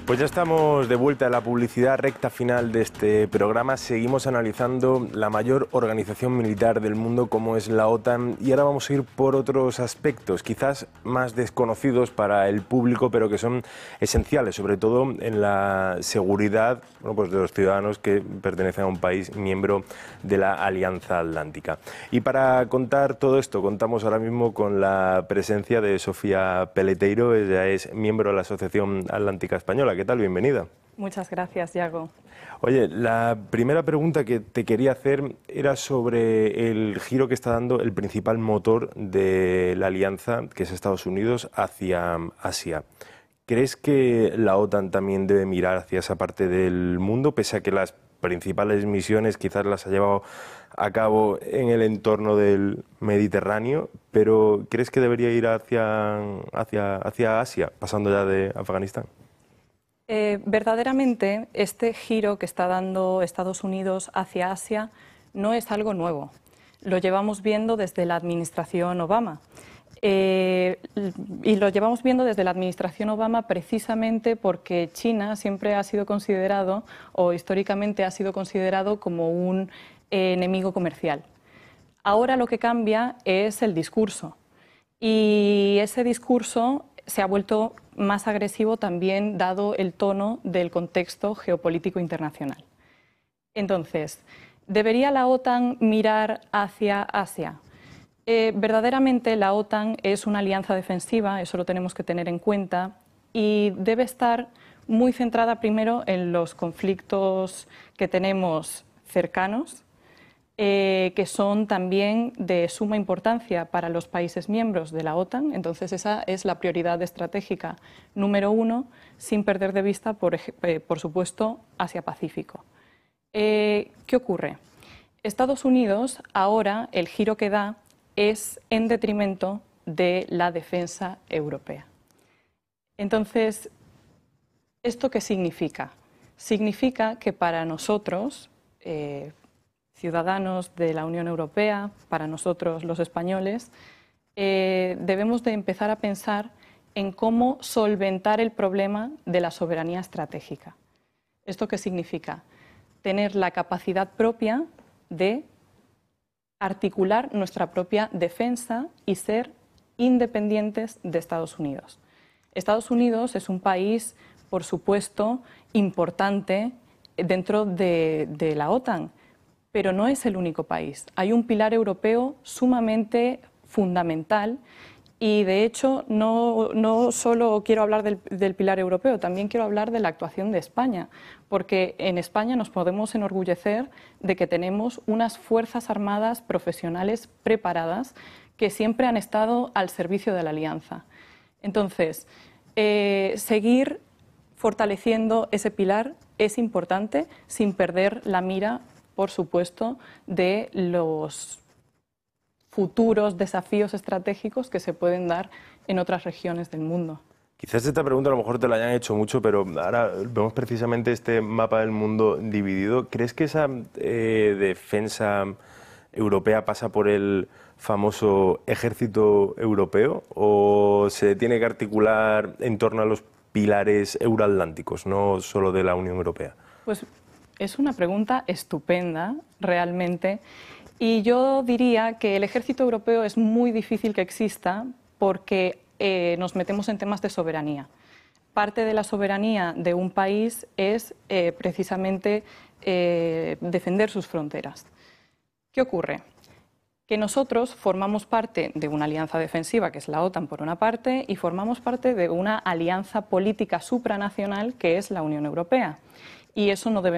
Pues ya estamos de vuelta a la publicidad recta final de este programa. Seguimos analizando la mayor organización militar del mundo como es la OTAN y ahora vamos a ir por otros aspectos, quizás más desconocidos para el público, pero que son esenciales, sobre todo en la seguridad, bueno, pues de los ciudadanos que pertenecen a un país miembro de la Alianza Atlántica. Y para contar todo esto, contamos ahora mismo con la presencia de Sofía Peleteiro. Ella es miembro de la Asociación Atlántica Española. ¿Qué tal? Bienvenida. Muchas gracias, Yago. Oye, la primera pregunta que te quería hacer era sobre el giro que está dando el principal motor de la alianza, que es Estados Unidos, hacia Asia. ¿Crees que la OTAN también debe mirar hacia esa parte del mundo, pese a que las principales misiones quizás las ha llevado a cabo en el entorno del Mediterráneo, pero crees que debería ir hacia Asia, pasando ya de Afganistán? Verdaderamente, este giro que está dando Estados Unidos hacia Asia no es algo nuevo. Lo llevamos viendo desde la administración Obama. Y lo llevamos viendo desde la administración Obama precisamente porque China siempre ha sido considerado, o históricamente ha sido considerado, como un enemigo comercial. Ahora lo que cambia es el discurso. Y ese discurso se ha vuelto más agresivo también dado el tono del contexto geopolítico internacional. Entonces, ¿debería la OTAN mirar hacia Asia? Verdaderamente la OTAN es una alianza defensiva, eso lo tenemos que tener en cuenta, y debe estar muy centrada primero en los conflictos que tenemos cercanos, que son también de suma importancia para los países miembros de la OTAN. Entonces esa es la prioridad estratégica número uno, sin perder de vista, por supuesto, Asia-Pacífico. ¿Qué ocurre? Estados Unidos ahora el giro que da es en detrimento de la defensa europea. Entonces, ¿esto qué significa? Significa que para nosotros, ciudadanos de la Unión Europea, para nosotros los españoles, debemos de empezar a pensar en cómo solventar el problema de la soberanía estratégica. ¿Esto qué significa? Tener la capacidad propia de articular nuestra propia defensa y ser independientes de Estados Unidos. Estados Unidos es un país, por supuesto, importante dentro de la OTAN, pero no es el único país. Hay un pilar europeo sumamente fundamental y, de hecho, no solo quiero hablar del pilar europeo, también quiero hablar de la actuación de España, porque en España nos podemos enorgullecer de que tenemos unas fuerzas armadas profesionales preparadas que siempre han estado al servicio de la alianza. Entonces, seguir fortaleciendo ese pilar es importante sin perder la mira, por supuesto, de los futuros desafíos estratégicos que se pueden dar en otras regiones del mundo. Quizás esta pregunta a lo mejor te la hayan hecho mucho, pero ahora vemos precisamente este mapa del mundo dividido. ¿Crees que esa defensa europea pasa por el famoso ejército europeo o se tiene que articular en torno a los pilares euroatlánticos, no solo de la Unión Europea? Pues es una pregunta estupenda, realmente, y yo diría que el ejército europeo es muy difícil que exista porque nos metemos en temas de soberanía. Parte de la soberanía de un país es precisamente defender sus fronteras. ¿Qué ocurre? Que nosotros formamos parte de una alianza defensiva, que es la OTAN por una parte, y formamos parte de una alianza política supranacional, que es la Unión Europea. Y eso no debe